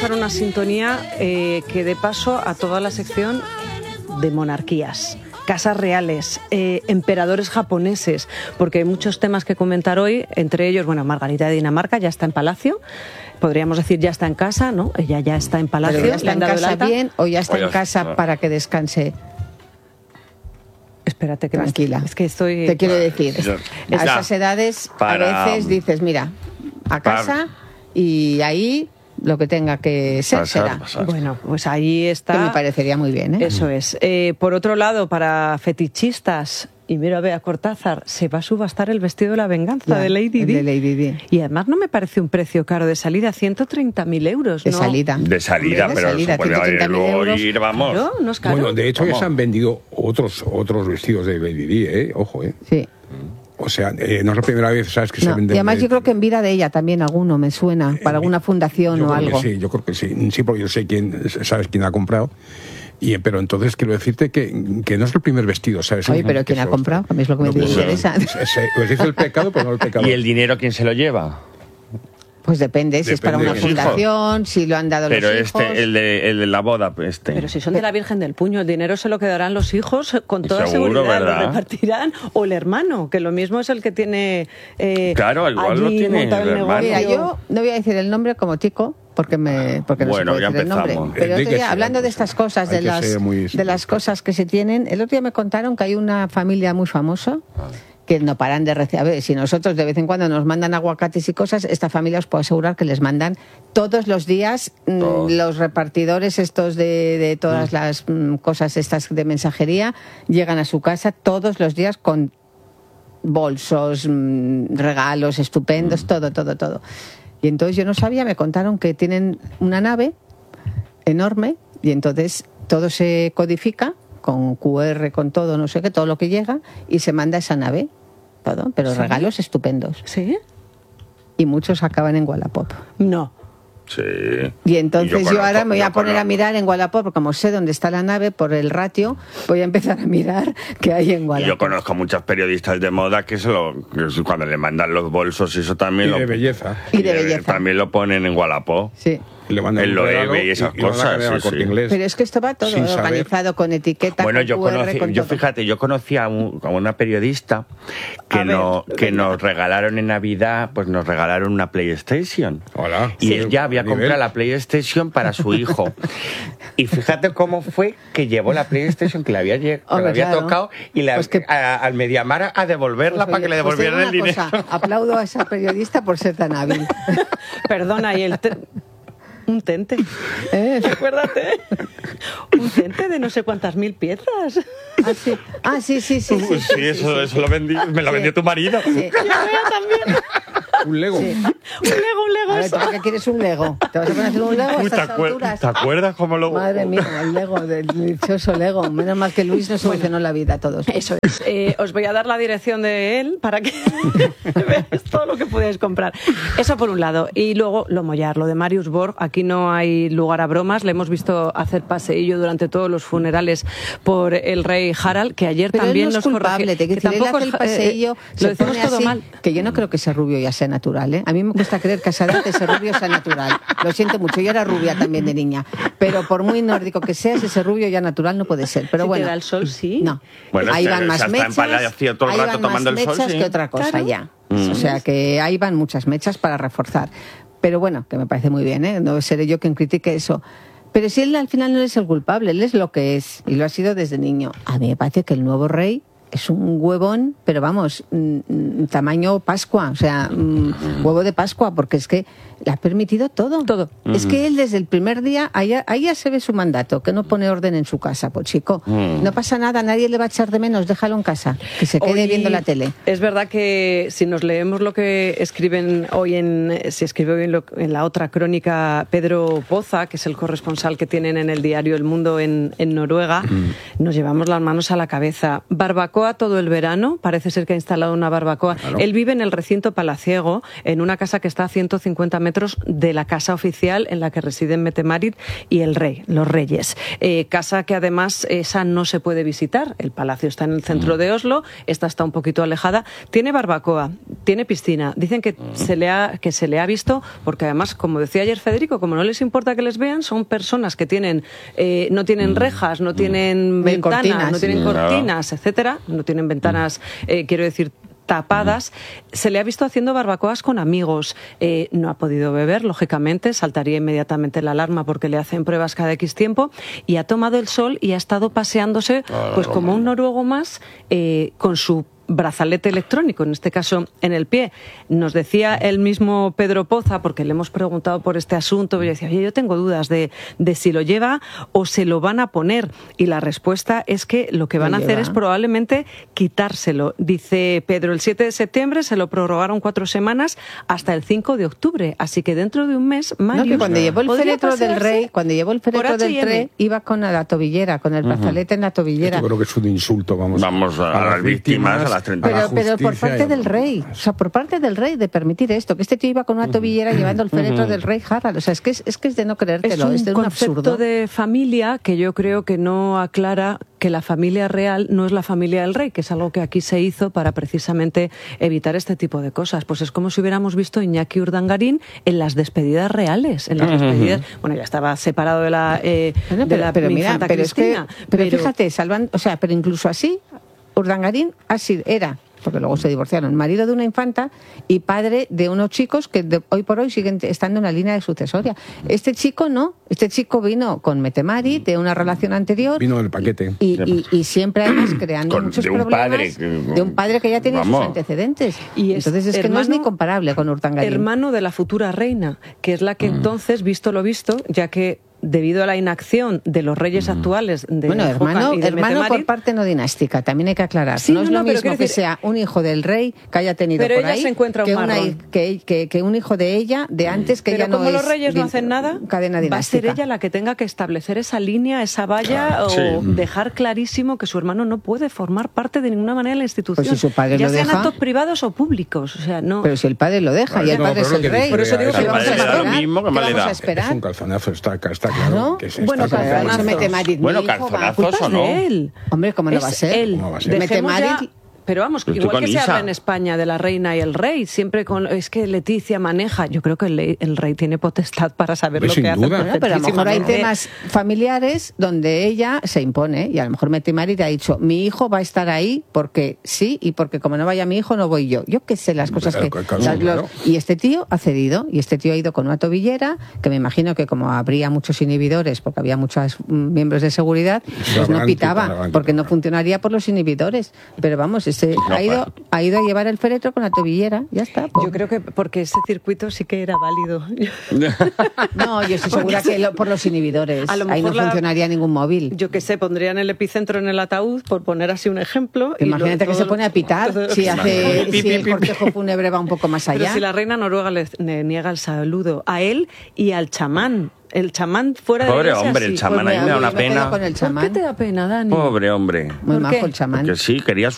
enlazar una sintonía que dé paso a toda la sección de monarquías, casas reales, emperadores japoneses, porque hay muchos temas que comentar hoy, entre ellos, bueno, Margarita de Dinamarca ya está en palacio, podríamos decir ya está en casa, ¿no? Ella ya está en palacio. ¿Pero ya está en casa bien o ya está en casa no. para que descanse? Espérate que Tranquila. Es que estoy... Te quiero decir, Ya. a esas edades a veces dices, mira, a casa y ahí lo que tenga que ser será. Bueno, pues ahí está. Que me parecería muy bien, ¿eh? Eso es. Por otro lado, para fetichistas, y mira, Bea Cortázar, se va a subastar el vestido de la venganza de Lady el Di. de Lady Di. Y además no me parece un precio caro de salida, 130.000 euros. De ¿no? salida. De salida, Hombre, pero de salida, se puede 130.000 luego euros. ir, vamos. Claro, no es caro. Bueno, de hecho ya ¿Cómo? se han vendido otros vestidos de Lady Di, ojo, Sí. O sea, no es la primera vez, ¿sabes? Que se No, venden. y además yo creo que en vida de ella también alguno me suena, para alguna fundación yo o creo algo. Que sí, yo creo que sí. Sí, porque yo sé sabes quién ha comprado. Pero entonces quiero decirte que no es el primer vestido, ¿sabes? Oye, pero ¿quién ha comprado? A mí es lo que me interesa. Pues dice el pecado, pero no el pecado. ¿Y el dinero quién se lo lleva? Pues depende, si es para Depende una de los fundación, si lo han dado Pero los hijos. el de la boda, Pero si son de la Virgen del Puño, el dinero se lo quedarán los hijos con toda Seguro, seguridad, ¿verdad? lo repartirán, o el hermano, que lo mismo es el que tiene Claro, igual allí lo tiene montado el hermano. Mira, yo no voy a decir el nombre como Tico, porque no Bueno, se puede ya decir el nombre. empezamos. Pero Di otro que día, sí, hablando de estas cosas, hay que ser muy de las cosas que se tienen, el otro día me contaron que hay una familia muy famosa que no paran de recibir. A ver, si nosotros de vez en cuando nos mandan aguacates y cosas, esta familia os puedo asegurar que les mandan todos los días los repartidores estos de todas las cosas estas de mensajería, llegan a su casa todos los días con bolsos, regalos estupendos, todo. Y entonces yo no sabía, me contaron que tienen una nave enorme y entonces todo se codifica con QR, con todo, no sé qué, todo lo que llega y se manda a esa nave, todo, pero ¿Sí? regalos estupendos. ¿Sí? Y muchos acaban en Wallapop. No. Sí. Y entonces yo ahora me voy a poner a conozco. mirar en Wallapop, porque como sé dónde está la nave, por el ratio, voy a empezar a mirar qué hay en Y Wallapop. yo conozco muchos periodistas de moda que cuando le mandan los bolsos y eso también Y de belleza. Y de belleza. También lo ponen en Wallapop. Sí. Le mandan El un Loewe regalo y esas van a cosas, cambiar al sí, Corte sí. Inglés. Pero es que esto va todo Sin saber. organizado con etiqueta, Bueno, con QR, con todo. fíjate, yo conocí a una periodista A ver, que nos regalaron en Navidad, pues nos regalaron una PlayStation. Hola. Y Sí. ella había Nivel. comprado la PlayStation para su hijo. Y fíjate cómo fue que llevó la PlayStation que le había, Hombre, había claro. tocado y Pues que- al Mediamar a deverla para que le Pues te devolvieran digo el una dinero. cosa, aplaudo a esa periodista por ser tan hábil. Perdona, y un tente. Acuérdate. Un tente de no sé cuántas mil piezas. Sí, sí. Eso lo me lo vendió tu marido. Sí. Yo veo también. Un Lego. Sí. Un Lego A ver, eso. ¿tú para qué quieres un Lego? ¿Te vas a poner a hacer un Lego a Uy, estas alturas? ¿te acuerdas cómo lo...? Madre mía, el Lego, del dichoso Lego. Menos mal que Luis nos solucionó la vida a todos. Eso es. Os voy a dar la dirección de él para que veáis todo lo que podéis comprar. Eso por un lado. Y luego lo Mollar, lo de Marius Borg. Aquí no hay lugar a bromas. Le hemos visto hacer paseillo durante todos los funerales por el rey Harald, que ayer Pero también él no es nos culpable, corrigió. te quiero decir, él hace el paseillo, lo se decimos pone todo así, mal. que yo no creo que ese rubio ya sea natural, ¿eh? A mí me cuesta creer que a esa edad ese rubio sea natural. Lo siento mucho, yo era rubia también de niña, pero por muy nórdico que seas, ese rubio ya natural no puede ser. Pero Si bueno, te da el sol, sí. no. Bueno, Ahí es que van más está en mechas, palacio todo el ahí rato van tomando más el sol, mechas sí. que otra cosa Claro. ya. O sea que ahí van muchas mechas para reforzar. Pero bueno, que me parece muy bien, ¿eh? No seré yo quien critique eso. Pero si él al final no es el culpable, él es lo que es, y lo ha sido desde niño. A mí me parece que el nuevo rey es un huevón, pero vamos, tamaño Pascua, o sea, huevo de Pascua, porque es que le ha permitido todo. Todo. Es que él desde el primer día, ahí ya se ve su mandato, que no pone orden en su casa, pues chico, no pasa nada, nadie le va a echar de menos, déjalo en casa, que se quede Hoy viendo la tele. Es verdad que si nos leemos lo que escriben hoy se escribe hoy en la otra crónica Pedro Poza, que es el corresponsal que tienen en el diario El Mundo en Noruega, nos llevamos las manos a la cabeza. Barbacoa barbacoa todo el verano, parece ser que ha instalado una barbacoa. Claro. Él vive en el recinto palaciego, en una casa que está a 150 metros de la casa oficial en la que residen Mette-Marit y el rey, los reyes. Casa que además esa no se puede visitar. El palacio está en el centro de Oslo, esta está un poquito alejada. Tiene barbacoa, tiene piscina. Dicen que se le ha visto, porque además, como decía ayer Federico, como no les importa que les vean, son personas que tienen no tienen rejas, no tienen ventanas, cortinas. no tienen cortinas, etcétera, no tienen ventanas, quiero decir, tapadas. Se le ha visto haciendo barbacoas con amigos. No ha podido beber, lógicamente, saltaría inmediatamente la alarma porque le hacen pruebas cada X tiempo, y ha tomado el sol y ha estado paseándose pues como un noruego más, con su brazalete electrónico, en este caso en el pie. Nos decía el mismo Pedro Poza, porque le hemos preguntado por este asunto, y decía, oye, yo tengo dudas de si lo lleva o se lo van a poner, y la respuesta es que lo que van a hacer es probablemente quitárselo. Dice Pedro, el 7 de septiembre se lo prorrogaron 4 semanas hasta el 5 de octubre, así que dentro de un mes, Marius, que cuando llevó el féretro del rey, H&M. iba con la tobillera, con el brazalete en la tobillera. Yo creo que es un insulto, vamos a las víctimas, a las 30. Pero por parte del rey, o sea, por parte del rey, de permitir esto, que este tío iba con una tobillera llevando el féretro del rey Harald. O sea, es que es de no creértelo, es de un absurdo. concepto de familia que yo creo que no aclara que la familia real no es la familia del rey, que es algo que aquí se hizo para precisamente evitar este tipo de cosas. Pues es como si hubiéramos visto a Iñaki Urdangarín en las despedidas reales, en las despedidas. Bueno, ya estaba separado de la infanta Cristina. Pero fíjate, pero incluso así, Urdangarín era, porque luego se divorciaron, marido de una infanta y padre de unos chicos que hoy por hoy siguen estando en la línea de sucesoria. Este chico no, este chico vino con Mette-Marit de una relación anterior. Vino del paquete. Y siempre además creando muchos problemas de un padre que ya tiene sus antecedentes. Y entonces es que no es ni comparable con Urdangarín. Hermano de la futura reina, que es la que entonces, visto lo visto, ya que debido a la inacción de los reyes actuales de hermano por parte no dinástica, también hay que aclarar. Sí, no es lo mismo que sea un hijo del rey que haya tenido pero por ahí se encuentra que un hijo de ella de antes que pero ella no es. Pero como los reyes no hacen nada, cadena dinástica. Va a ser ella la que tenga que establecer esa línea, esa valla, o dejar clarísimo que su hermano no puede formar parte de ninguna manera de la institución. Pues si su padre ya lo sean deja, actos privados o públicos, o sea, no. Pero si el padre lo deja y el padre es el rey, por eso digo que vamos a esperar. Lo mismo que más le da. Es un calzonazo, está claro. Que bueno, calzonazos o no. Hombre, ¿cómo no va a ser? Mette-Marit. Pero vamos, igual que se habla en España de la reina y el rey, siempre es que Leticia maneja. Yo creo que el rey tiene potestad para saber lo que hace. Bueno, pero a lo mejor hay temas familiares donde ella se impone, y a lo mejor Mette-Marit ha dicho, mi hijo va a estar ahí porque sí, y porque como no vaya mi hijo no voy yo. Yo qué sé las cosas claro. Y este tío ha cedido, y este tío ha ido con una tobillera, que me imagino que como habría muchos inhibidores, porque había muchos miembros de seguridad, pues no pitaba, porque no funcionaría por los inhibidores. Pero vamos, ha ido a llevar el féretro con la tobillera, ya está. Yo creo que porque ese circuito sí que era válido. No, yo estoy segura que por los inhibidores. Ahí no funcionaría ningún móvil. Yo qué sé, pondrían el epicentro en el ataúd, por poner así un ejemplo. Imagínate que se pone a pitar si el cortejo fúnebre va un poco más allá. Pero si la reina noruega le niega el saludo a él y al chamán. El chamán fuera de la iglesia. Pobre hombre, el chamán, ahí me da una pena. ¿Por qué te da pena, Dani? Pobre hombre. Muy majo el chamán. Porque sí, quería